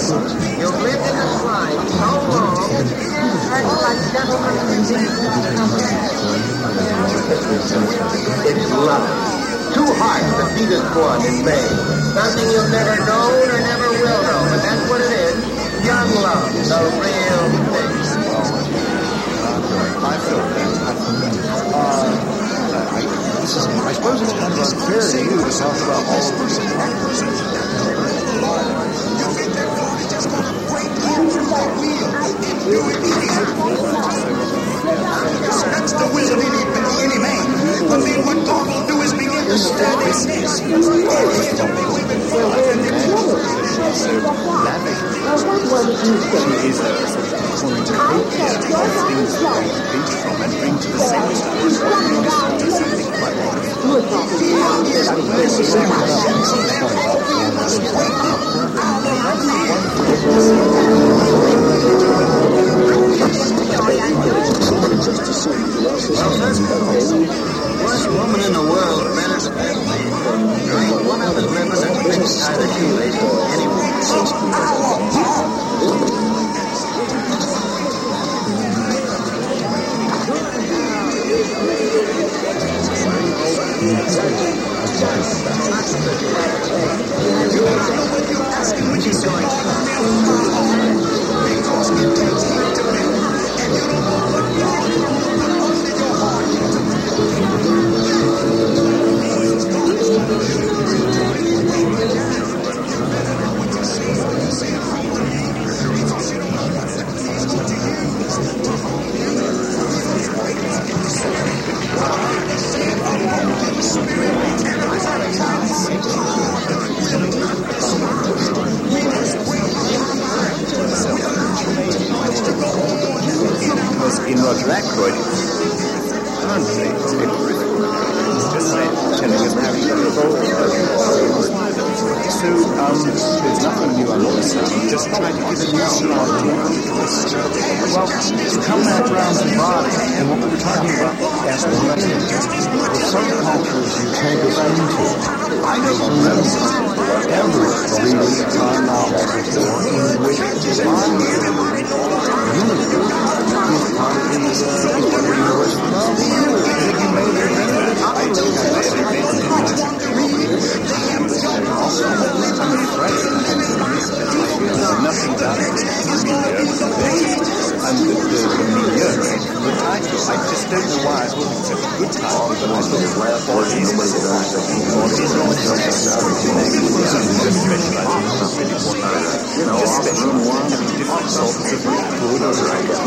You've lived in the slime so long, that's like gentlemen It's love. Two hearts that beat as one in May. Something you've never known or never will know, but that's what it is. Young love, the real thing. I feel that. I suppose it's kind of unfair to you to talk about all of this. That's the will of any man. But then what God will do is begin to stand his nest. Worst woman in the world better than that. There ain't one of the women that couldn't tie the shoelace for anyone. What you Because in Roger Ackroyd, currently, just telling us how he so, there's nothing new under the sun. Just try to give a new start. Well, come back around to body and what we were talking about as the lesson. For some cultures you take us into, I don't know ever really time out in which divine unity is part of the universe. Nothing done. And the media, the title, I just don't know why I thought it's such a good title, but I thought it was bodies was just specializing in different sorts of good.